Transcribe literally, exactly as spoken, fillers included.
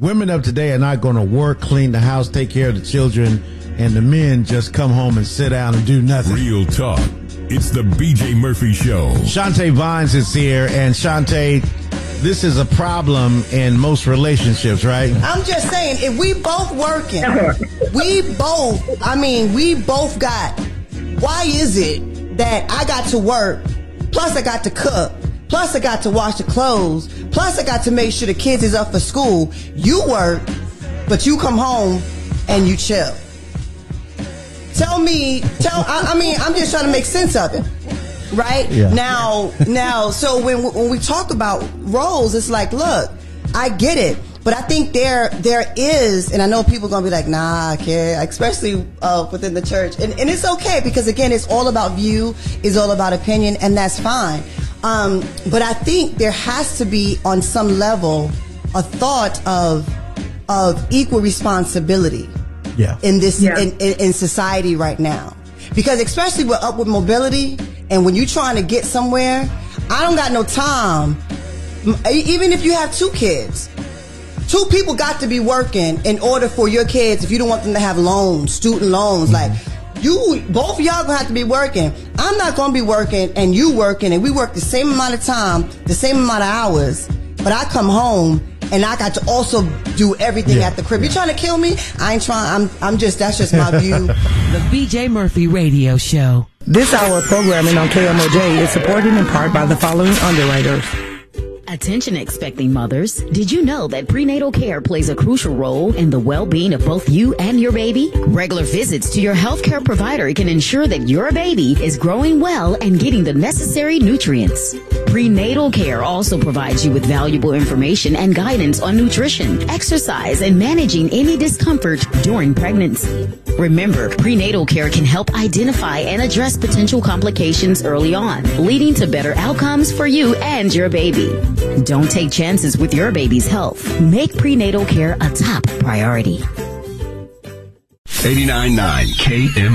women of today are not going to work, clean the house, take care of the children, and the men just come home and sit down and do nothing. Real talk. It's the B J Murphy Show. Shantae Vines is here, and Shantae, this is a problem in most relationships, right? I'm just saying, if we both working, we both, I mean, we both got, why is it that I got to work, plus I got to cook, plus I got to wash the clothes, plus I got to make sure the kids is up for school. You work, but you come home and you chill. Tell me, tell, I, I mean, I'm just trying to make sense of it. Right? Yeah. Now, now, so when when we talk about roles, it's like, look, I get it, but I think there there is, and I know people are gonna be like, nah, I can't, especially uh, within the church, and and it's okay because again, it's all about view, it's all about opinion, and that's fine. Um, but I think there has to be, on some level, a thought of of equal responsibility. Yeah. In this yeah. in, in in society right now, because especially with upward mobility. And when you're trying to get somewhere, I don't got no time. Even if you have two kids, two people got to be working in order for your kids, if you don't want them to have loans, student loans, like you, both of y'all gonna have to be working. I'm not gonna be working and you working and we work the same amount of time, the same amount of hours, but I come home and I got to also do everything yeah. at the crib. You trying to kill me? I ain't trying. I'm, I'm just, that's just my view. The B J Murphy Radio Show. This hour of programming on K M O J is supported in part by the following underwriters. Attention expecting mothers. Did you know that prenatal care plays a crucial role in the well-being of both you and your baby? Regular visits to your healthcare provider can ensure that your baby is growing well and getting the necessary nutrients. Prenatal care also provides you with valuable information and guidance on nutrition, exercise, and managing any discomfort during pregnancy. Remember, prenatal care can help identify and address potential complications early on, leading to better outcomes for you and your baby. Don't take chances with your baby's health. Make prenatal care a top priority. eighty-nine point nine K M